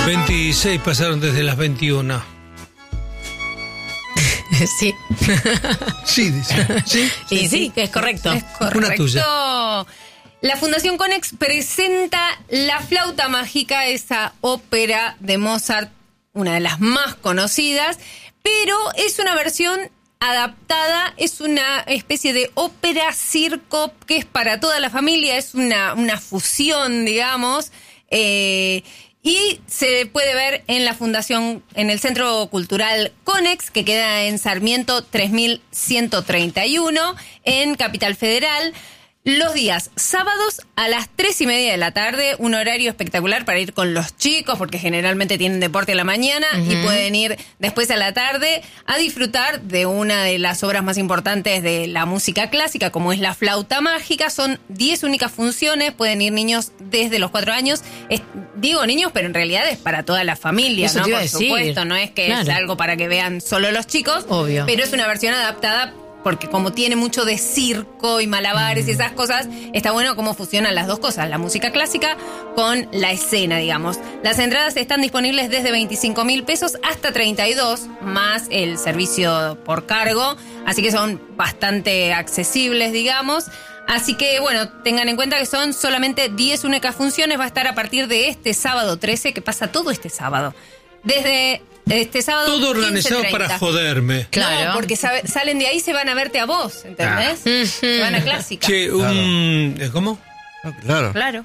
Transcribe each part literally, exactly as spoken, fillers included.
veintiséis pasaron desde las veintiuna. Sí. Sí, dice. ¿Sí? Y sí, que es correcto. Es correcto. Una tuya. La Fundación Konex presenta La Flauta Mágica, esa ópera de Mozart, una de las más conocidas, pero es una versión adaptada, es una especie de ópera circo que es para toda la familia, es una, una fusión, digamos, eh, y se puede ver en la Fundación, en el Centro Cultural Konex, que queda en Sarmiento tres mil ciento treinta y uno, en Capital Federal. Los días sábados a las tres y media de la tarde, un horario espectacular para ir con los chicos, porque generalmente tienen deporte a la mañana, uh-huh. y pueden ir después a la tarde a disfrutar de una de las obras más importantes de la música clásica, como es La Flauta Mágica. Son diez únicas funciones, pueden ir niños desde los cuatro años. Es, digo niños, pero en realidad es para toda la familia, Eso ¿no? te iba a Por decir. supuesto, no es que Claro. es algo para que vean solo los chicos, Obvio. pero es una versión adaptada, porque como tiene mucho de circo y malabares y esas cosas, está bueno cómo fusionan las dos cosas, la música clásica con la escena, digamos. Las entradas están disponibles desde veinticinco mil pesos hasta treinta y dos, más el servicio por cargo, así que son bastante accesibles, digamos. Así que, bueno, tengan en cuenta que son solamente diez únicas funciones, va a estar a partir de este sábado trece, que pasa todo este sábado. Desde este sábado Todo organizado quince treinta. para joderme. Claro. No, porque sabe, salen de ahí y se van a verte a vos, ¿entendés? Ah. Se van a clásica. Che, un... ¿Cómo? Claro. Claro.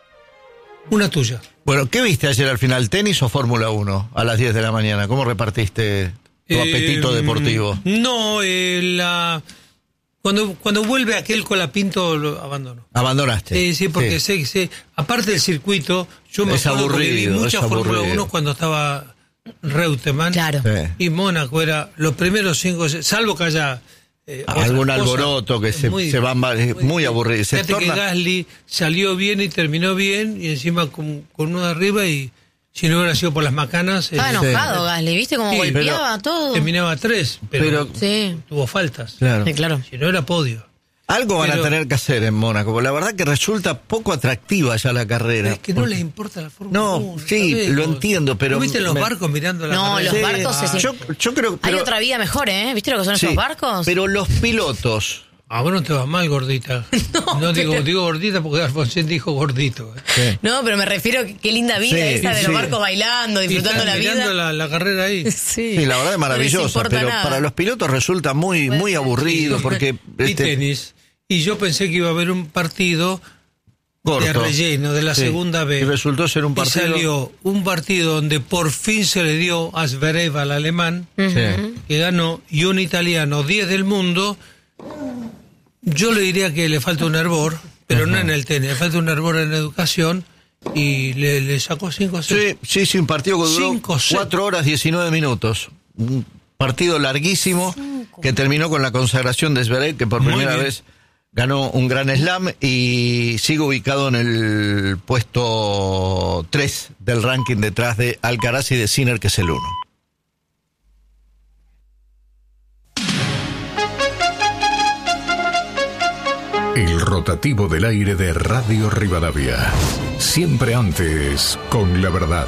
Una tuya. Bueno, ¿qué viste ayer al final? ¿Tenis o Fórmula uno a las diez de la mañana? ¿Cómo repartiste tu Eh, apetito deportivo? No, eh, la... Cuando, cuando vuelve aquel Colapinto lo abandono. ¿Abandonaste? Sí, sí, porque Sí. sé, sé, aparte del circuito, yo me Es acuerdo porque vi aburrido, mucha es Fórmula aburrido. uno cuando estaba Reutemann. Claro. Sí. Y Mónaco era los primeros cinco, salvo que haya... eh, Algún otras cosas, alboroto que es se, muy se va mal, es muy aburrido. Se Fíjate torna... que Gasly salió bien y terminó bien, y encima con, con uno de arriba, y si no hubiera sido por las macanas... Estaba eh, enojado, Gasly, ¿viste cómo Sí, golpeaba pero todo? terminaba tres, pero, Pero- Sí. tuvo faltas. Claro. Sí, claro. Si no era podio. Algo van Pero- a tener que hacer en Mónaco, porque la verdad que resulta poco atractiva ya la carrera. Es que no Porque- les importa la Fórmula No, uno, sí, ¿sabés? lo entiendo, pero ¿No viste los me- barcos mirando la No, carrera? los barcos Ah, se- yo, yo creo Hay pero- otra vida mejor, ¿eh? ¿Viste lo que son sí, esos barcos? Pero los pilotos... Ah, vos no te vas mal, gordita. No, digo, pero- digo gordita porque Alfonsín dijo gordito. ¿eh? Sí. No, pero me refiero que qué linda vida Sí, esa de sí. los barcos bailando, Y disfrutando están la vida. mirando la, la carrera ahí. Sí. Sí, la verdad es No les maravillosa, importa pero nada. para los pilotos resulta muy muy aburrido porque Y este, tenis. Y yo pensé que iba a haber un partido corto. de relleno de la Sí. segunda B. Y resultó ser un Y partido... salió un partido donde por fin se le dio a Zverev, al alemán, Sí. que ganó, y un italiano diez del mundo. Yo le diría que le falta un hervor, pero no en el tenis, le falta un hervor en la educación, y le, le sacó cinco Sí, sí, sí, un partido que duró Cinco sets. cuatro horas diecinueve minutos. Un partido larguísimo que terminó con la consagración de Zverev, que por Muy primera bien. vez ganó un gran slam y sigue ubicado en el puesto tres del ranking detrás de Alcaraz y de Sinner, que es el uno. El rotativo del aire de Radio Rivadavia. Siempre antes, con la verdad.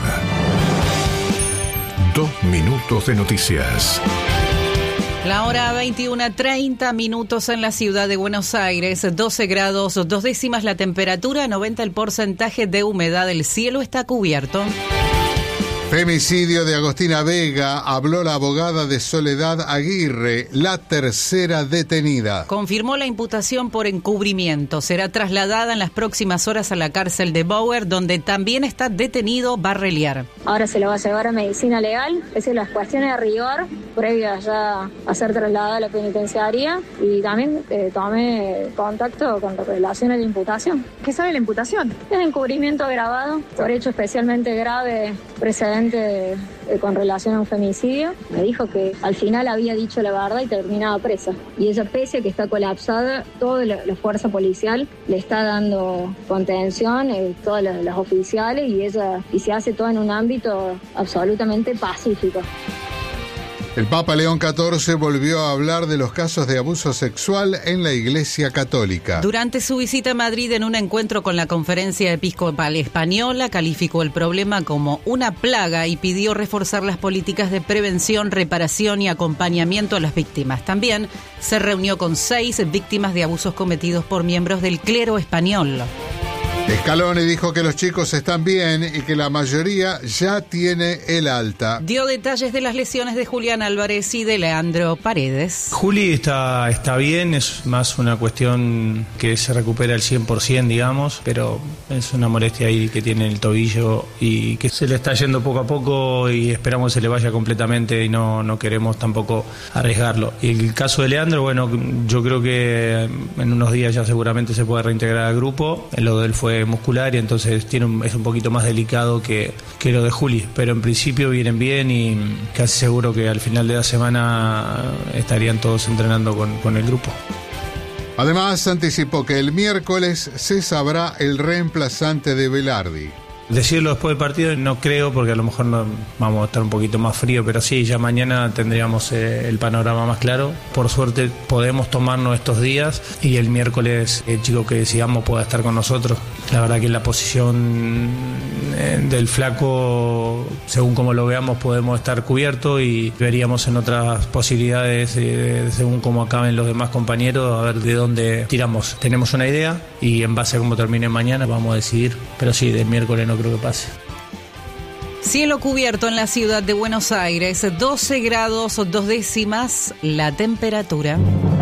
Dos minutos de noticias. La hora veintiuna treinta minutos en la ciudad de Buenos Aires, doce grados, dos décimas la temperatura, noventa el porcentaje de humedad, el cielo está cubierto. Femicidio de Agostina Vega, habló la abogada de Soledad Aguirre, la tercera detenida. Confirmó la imputación por encubrimiento. Será trasladada en las próximas horas a la cárcel de Bauer, donde también está detenido Barreliar. Ahora se lo va a llevar a medicina legal, es decir, las cuestiones de rigor previas ya a ser trasladada a la penitenciaria, y también eh, tomé contacto con relación a la imputación. ¿Qué sabe la imputación? Es encubrimiento agravado por hecho especialmente grave precedente eh, con relación a un femicidio. Me dijo que al final había dicho la verdad y terminaba presa. Y ella, pese a que está colapsada, toda la, la fuerza policial le está dando contención, eh, todas las, las oficiales, y ella y se hace todo en un ámbito absolutamente pacífico. El Papa León catorce volvió a hablar de los casos de abuso sexual en la Iglesia Católica. Durante su visita a Madrid, en un encuentro con la Conferencia Episcopal Española, calificó el problema como una plaga y pidió reforzar las políticas de prevención, reparación y acompañamiento a las víctimas. También se reunió con seis víctimas de abusos cometidos por miembros del clero español. Scaloni dijo que los chicos están bien y que la mayoría ya tiene el alta. Dio detalles de las lesiones de Julián Álvarez y de Leandro Paredes. Juli está, está bien, es más una cuestión que se recupera al cien por ciento, digamos, pero es una molestia ahí que tiene el tobillo y que se le está yendo poco a poco y esperamos que se le vaya completamente y no, no queremos tampoco arriesgarlo. Y el caso de Leandro, bueno, yo creo que en unos días ya seguramente se puede reintegrar al grupo. Lo de él fue muscular y entonces tiene un, es un poquito más delicado que, que lo de Juli, pero en principio vienen bien y casi seguro que al final de la semana estarían todos entrenando con, con el grupo. Además, anticipó que el miércoles se sabrá el reemplazante de Velardi. Decirlo después del partido no creo, porque a lo mejor no, vamos a estar un poquito más frío, pero sí, ya mañana tendríamos eh, el panorama más claro. Por suerte podemos tomarnos estos días y el miércoles el chico que decidamos pueda estar con nosotros. La verdad que la posición eh, del flaco, según como lo veamos, podemos estar cubiertos y veríamos en otras posibilidades, eh, según cómo acaben los demás compañeros, a ver de dónde tiramos. Tenemos una idea y en base a cómo termine mañana vamos a decidir, pero sí, del miércoles no creo que pase. Cielo cubierto en la ciudad de Buenos Aires, doce grados dos décimas la temperatura.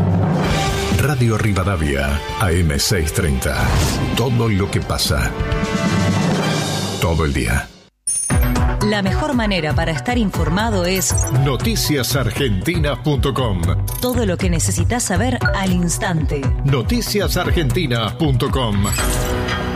Radio Rivadavia, A M seiscientos treinta. Todo lo que pasa. Todo el día. La mejor manera para estar informado es noticias argentinas punto com. Todo lo que necesitas saber al instante. noticias argentinas punto com.